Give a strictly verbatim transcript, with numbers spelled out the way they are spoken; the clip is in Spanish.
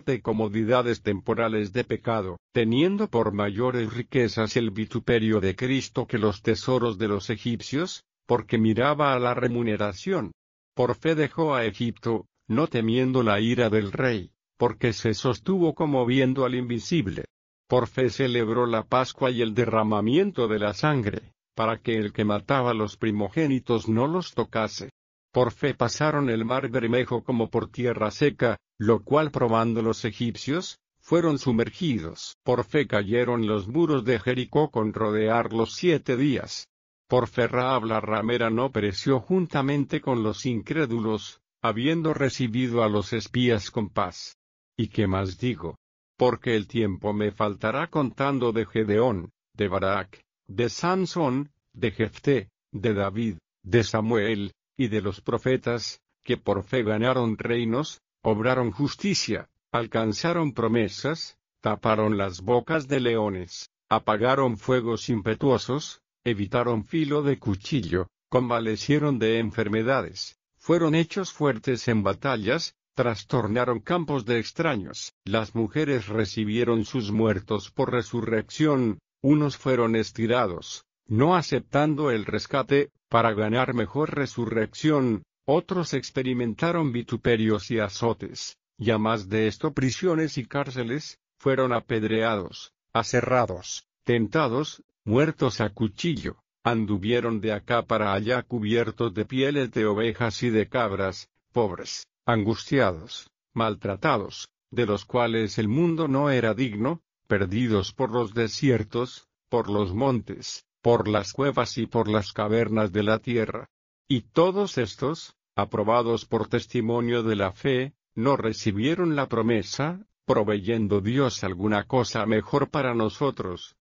de comodidades temporales de pecado, teniendo por mayores riquezas el vituperio de Cristo que los tesoros de los egipcios, porque miraba a la remuneración. Por fe dejó a Egipto, no temiendo la ira del rey, porque se sostuvo como viendo al invisible. Por fe celebró la Pascua y el derramamiento de la sangre, para que el que mataba los primogénitos no los tocase. Por fe pasaron el mar Bermejo como por tierra seca, lo cual probando los egipcios, fueron sumergidos. Por fe cayeron los muros de Jericó con rodearlos siete días. Por fe Rahab la ramera no pereció juntamente con los incrédulos, habiendo recibido a los espías con paz. ¿Y qué más digo? Porque el tiempo me faltará contando de Gedeón, de Barak, de Sansón, de Jefté, de David, de Samuel, y de los profetas, que por fe ganaron reinos, obraron justicia, alcanzaron promesas, taparon las bocas de leones, apagaron fuegos impetuosos, evitaron filo de cuchillo, convalecieron de enfermedades, fueron hechos fuertes en batallas, trastornaron campos de extraños. Las mujeres recibieron sus muertos por resurrección, unos fueron estirados, no aceptando el rescate, para ganar mejor resurrección, otros experimentaron vituperios y azotes, y a más de esto prisiones y cárceles, fueron apedreados, aserrados, tentados, muertos a cuchillo, anduvieron de acá para allá cubiertos de pieles de ovejas y de cabras, pobres, angustiados, maltratados, de los cuales el mundo no era digno, perdidos por los desiertos, por los montes, por las cuevas y por las cavernas de la tierra. Y todos estos, aprobados por testimonio de la fe, no recibieron la promesa, proveyendo Dios alguna cosa mejor para nosotros,